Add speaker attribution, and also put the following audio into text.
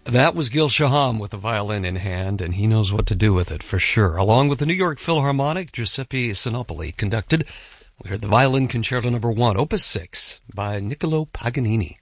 Speaker 1: That was Gil Shaham with the violin in hand, and he knows what to do with it for sure. Along with the New York Philharmonic, Giuseppe Sinopoli conducted. We heard the Violin Concerto No. 1, Opus 6, by Niccolo Paganini.